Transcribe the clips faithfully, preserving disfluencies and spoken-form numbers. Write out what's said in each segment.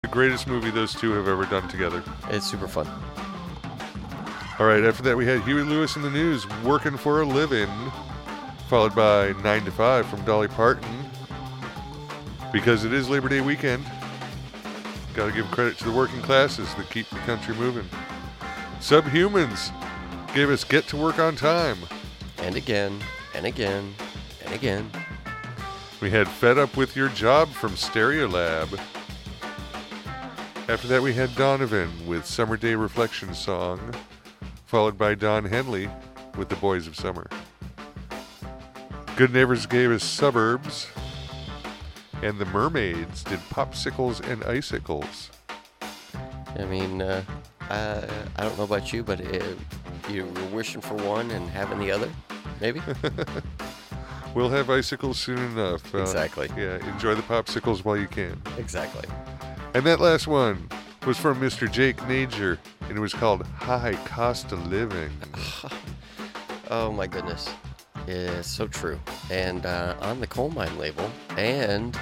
The greatest movie those two have ever done together. It's super fun. All right, after that we had Huey Lewis in the News, Working for a Living, followed by nine to five from Dolly Parton. Because it is Labor Day weekend, got to give credit to the working classes that keep the country moving. Subhumans gave us Get to Work on Time. And again, and again, and again. We had Fed Up with Your Job from Stereolab. After that we had Donovan with Summer Day Reflection Song, followed by Don Henley with The Boys of Summer. Good Neighbors gave us Suburbs, and the Mermaids did Popsicles and Icicles. I mean, uh, uh, I don't know about you, but it, you were wishing for one and having the other, maybe? We'll have icicles soon enough. Uh, Exactly. Yeah, enjoy the popsicles while you can. Exactly. And that last one was from Mister Jake Nager, and it was called High Cost of Living. Oh my goodness. It's so true. And uh, on the coal mine label, and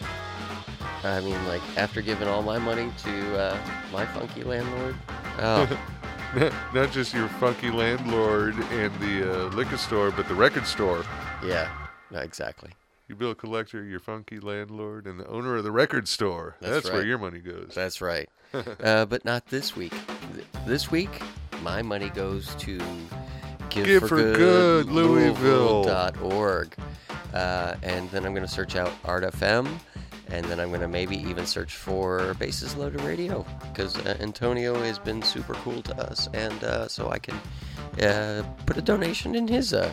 I mean, like, after giving all my money to uh, my funky landlord, oh, not, not just your funky landlord and the uh, liquor store, but the record store. yeah, exactly. You bill collector, your funky landlord, and the owner of the record store. That's That's, where right. your money goes. That's right. uh, but not this week. Th- This week, my money goes to Give, Give for Good, Louisville. dot org. Uh, and then I'm going to search out Art F M, and then I'm going to maybe even search for Bases Loaded Radio, because uh, Antonio has been super cool to us, and uh, so I can uh, put a donation in his uh,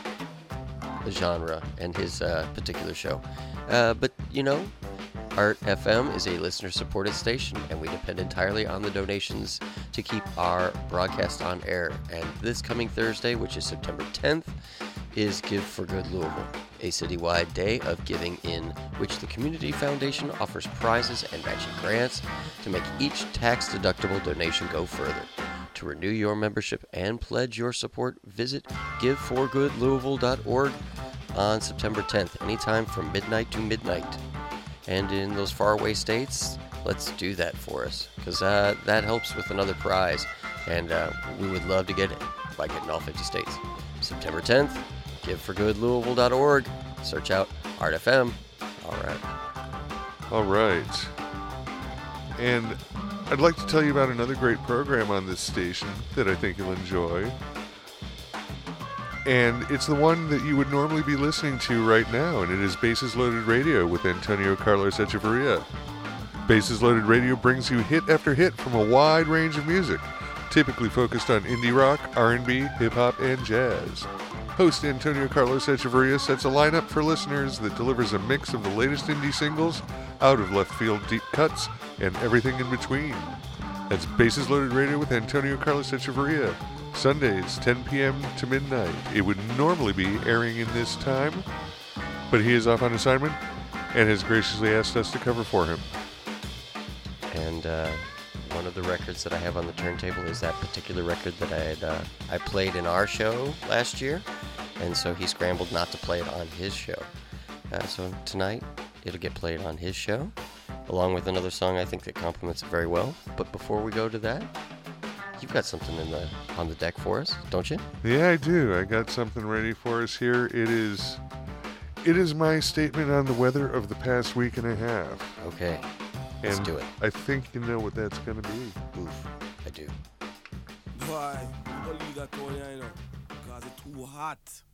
genre and his uh, particular show. Uh, but, you know, Art F M is a listener-supported station, and we depend entirely on the donations to keep our broadcast on air. And this coming Thursday, which is September tenth, is Give for Good Louisville, a citywide day of giving in which the Community Foundation offers prizes and matching grants to make each tax-deductible donation go further. To renew your membership and pledge your support, visit give for good louisville dot org on September tenth, anytime from midnight to midnight. And in those faraway states, let's do that for us, because uh, that helps with another prize, and uh, we would love to get it by getting all fifty states. September tenth, give for good louisville dot org. Search out Art F M. All right. All right. And I'd like to tell you about another great program on this station that I think you'll enjoy. And it's the one that you would normally be listening to right now, and it is Bases Loaded Radio with Antonio Carlos Echeverria. Bases Loaded Radio brings you hit after hit from a wide range of music, typically focused on indie rock, R and B, hip-hop, and jazz. Host Antonio Carlos Echeverria sets a lineup for listeners that delivers a mix of the latest indie singles, out of left field deep cuts, and everything in between. That's Bases Loaded Radio with Antonio Carlos Echeverria. Sundays, ten p.m. to midnight. It would normally be airing in this time, but he is off on assignment and has graciously asked us to cover for him. And uh, one of the records that I have on the turntable is that particular record that I had uh, I played in our show last year, and so he scrambled not to play it on his show. Uh, so tonight it'll get played on his show, along with another song I think that complements it very well. But before we go to that, you've got something in the on the deck for us, don't you? Yeah, I do. I got something ready for us here. It is, it is my statement on the weather of the past week and a half. Okay, let's And do it. I think you know what that's going to be. Oof, I do. Boy, don't leave that on you, you know, because it's too hot.